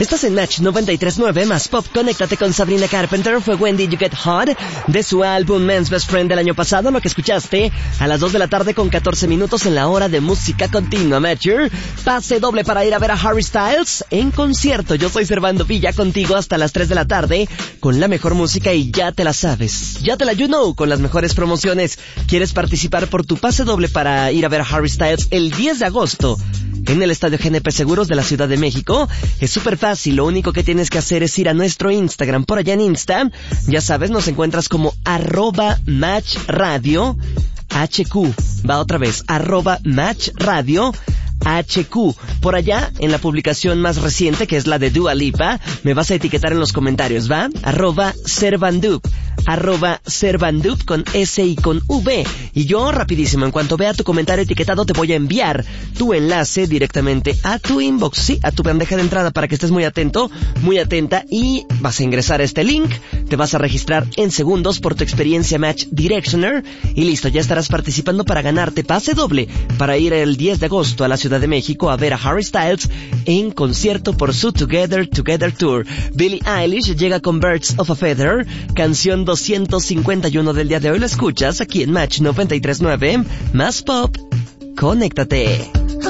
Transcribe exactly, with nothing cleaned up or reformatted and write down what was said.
Estás en Match noventa y tres punto nueve más Pop. Conéctate con Sabrina Carpenter. Fue When Did You Get Hot de su álbum Man's Best Friend del año pasado. Lo que escuchaste a las dos de la tarde con catorce minutos en la hora de música continua. Matcher, pase doble para ir a ver a Harry Styles en concierto. Yo soy Servando Villa, contigo hasta las tres de la tarde con la mejor música y ya te la sabes. Ya te la you know con las mejores promociones. ¿Quieres participar por tu pase doble para ir a ver a Harry Styles el diez de agosto en el Estadio G N P Seguros de la Ciudad de México? Es súper fácil, lo único que tienes que hacer es ir a nuestro Instagram. Por allá en Insta, ya sabes, nos encuentras como arroba Match Radio H Q. Va otra vez, arroba Match Radio H Q. Por allá, en la publicación más reciente, que es la de Dua Lipa, me vas a etiquetar en los comentarios, ¿va? Arroba Servandup, arroba Servandup con S y con V. Y yo, rapidísimo, en cuanto vea tu comentario etiquetado, te voy a enviar tu enlace directamente a tu inbox, sí, a tu bandeja de entrada, para que estés muy atento, muy atenta, y vas a ingresar a este link, te vas a registrar en segundos por tu experiencia Match Directioner, y listo, ya estarás participando para ganarte pase doble, para ir el diez de agosto a la Ciudad de México a ver a Harry Styles en concierto por su Together Together Tour. Billie Eilish llega con Birds of a Feather, canción doscientos cincuenta y uno del día de hoy. La escuchas aquí en Match noventa y tres punto nueve, más Pop. Conéctate.